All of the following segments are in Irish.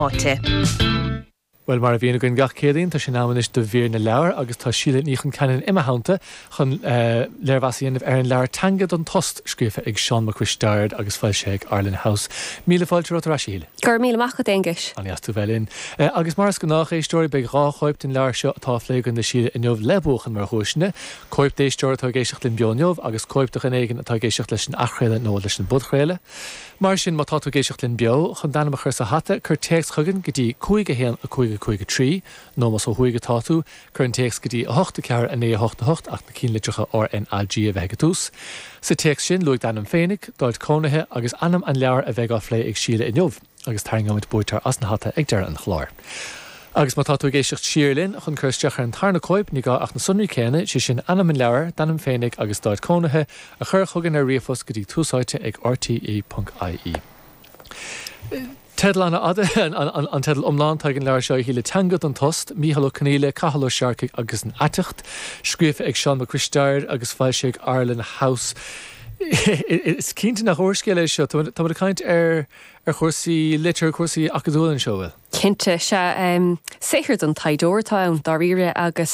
Well mar a bhíonna gon gach cédaín tá sin námanis do bhír na leabhar agus tá síle ní chun ceann imimehananta chun léirhhasaíanamh ar an leabhar tanga don tost scríofa ag Sean McCuish-Dard agus fáil sé ag Ireland House. Míle fáilte rud arás síle. Gur míle machcha déngis. Anías tú bhelín. Agus maras go nach éistóir beag ráchoipt in leabhar seo atá phléigeann na síle in neomh lebúchan mar thuisne, coipt éistóir atá géisiocht linn beonneomh agus coiptach in éigean atá géisiocht leis an achréile nó leis an budchréile. Mar sin má táú géisiocht linn beo chun danam a chur sa hata chur téex chugan go dtí 5 héan a 5 trí, nó mas ó chuige táú, chur an téex go dtí 8 cear a 9 ach na cín litrecha RNLG a bheith tús. Sa téex sin luig danam féinnig, dáilt cónathe agus anam an leabhar a bheith á phlé ag síle in neomh, agus taingamid buirtar as na hata ag deir an chláir. Agus má táú géisiocht siirlinn chun chuirsteach ar an tarna coip ní gá ach na sunraí céine si sin anam an leabhar, danam féinnig agus dáilt cónathe a chur chugan ar riamhos go dtí túsáite ag rte.ie. Tedal anna ada an tedal omláán tagan leabhar seo híle tangad an tost, míhalló caníle, cahalló searcaigh agus an ateacht, scríofa ag Sean McCuish-Dard agus fáil sé ag Ireland House. Is cínta nach hórscéile seo, tá a caint ar chuirsaí litir chuirsaí acadúil an seo bhfuil. Cinnte se séhir an taidóirtá an daríre agus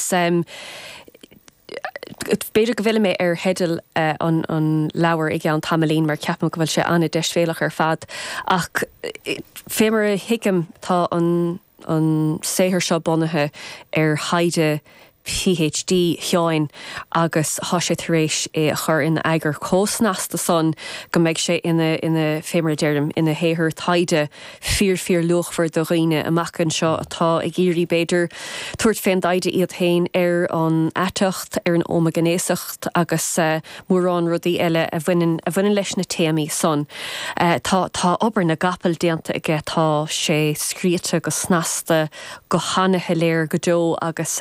beidir go bhfuil mé ar hedal an leabhar ag an tamalín mar ceapam go bhfuil sé anna deisfélach ar fad ach fémar a hiicim tá an séhir seo bonathe ar haide PhD cheáin agus há sé taréis é a chur in aigur cósnasta son go méid sé ina fémar deirm ina héthir taide fír luchfar do riine amachchan seo atá ag géirí beidir tuairt féin daide iad hain ar an ateacht ar an ómagenéiseacht agus mórrán rudí eile a bhainean leis na téamaí son. Tá obair na gapal déanta aige tá sé scríte go snasta go hanathe léir go dó agus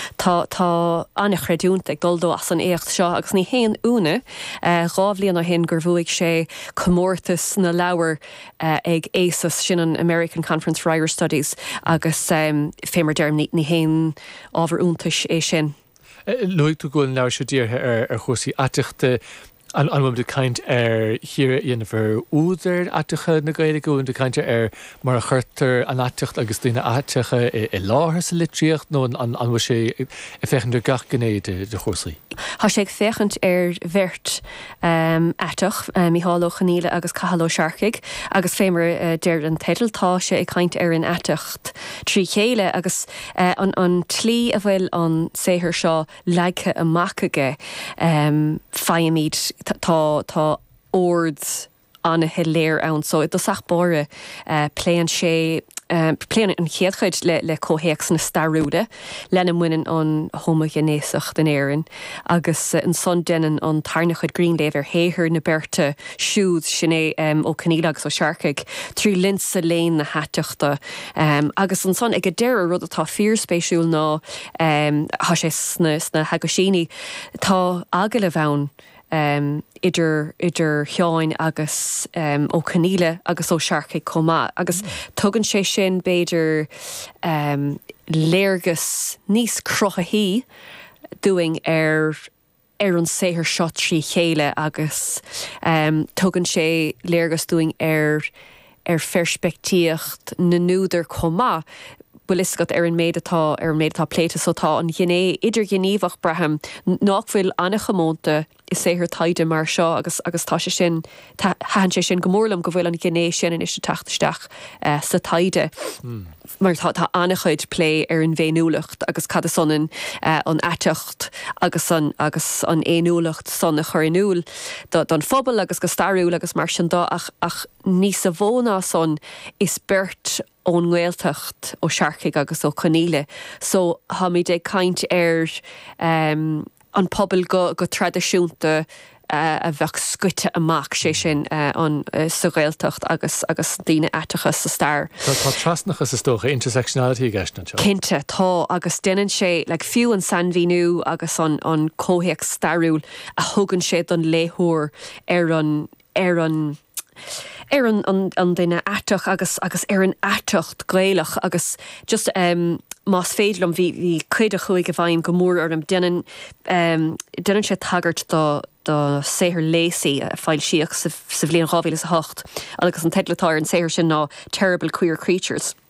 tá anna chreidúnta ag duldó as an éocht seo agus ní héan úna rábhlíonn á hin gur bhuaigh sé comórtas na leabhar ag ASUS sin an American Conference for Irish Studies agus fémar deirm ní héan ábhar úntais é sin. Luigh tú go leabhar seo díortha ar chuirsaí ateachta an bhfuil de caint ar hir dhéanamh úidir ateacha na gaile go de cainte ar mar a chuirtar an ateacht agus duine ateacha i láthair sa litríocht nó an bhfuil sé i fechan de gach gnéad de chósaí. Tá sé ag fechant ar bhirt ateach Mícheál Ó Chonaíle agus Cahalló Searcaigh agus fémar deir an teitiltá sé ag caint ar an ateacht trí chéile agus an tlí a bhfuil an séhir seo leigthe amach aige feimimiid tá ords anna léir ann so it dosach bóre pléan sé pléan an chéadchuid le cóhéach na starúde lena muinen an homogenéiseach den éan agus an son denan an tarnachuid Greenleaf ar héhir na berte siúd sinné ó Chonaíle agus ó Searcaigh trí linsa léin na hateachta agus an son ag a deire rud atá fíorspéisiúil ná há sé sna hagosíní tá aga le bhain idir cheáin agus ó Chonaíle agus ó Searcaigh comá agus tugann sé sin beidir léargus níos crocha hí doing ar an séhir seo trí chéile agus tugann sé léargus doing ar perspectíocht na núidir comá bulisgat ar an méid atá pléite so tá an ghinné idir gníomhach braham nachfuil anna chamónta is séhir taide mar seo agus tá sé sin háan sé sin gomórlam go bhfuil an ghinné sin in iste taisteach sa taide. Mar tá annachuid lé ar an bhéúlacht agus cad sonan an ateacht agus an éúlacht son a chuirúil don phobal agus go starúil agus mar sin dá ach níos a bhóna son is beirt ón Gaeltacht ó Searcaigh agus ó Chonaíle so ha mí dé caint ar an pobl go tradiisiúnta a bheith scuite amach sé sin an sa Gaeltacht agus daoine ateachas sa stair. Tá trasnachas is tócha intersectionality gasna seo. Cinnte tá agus déanann sé le fiú an sanmhíú agus an cóhéach starúil a thugann sé don léthúr ar an duine ateach agus ar an ateacht Gaelach agus just más féidlam hí chuid a chuig go bhaim go mór ar an déanann sé tagart do séhir lésaí a fáil siach sa bhliain 2008 agus an teitletá an séhir sin ná Terrible Queer Creatures.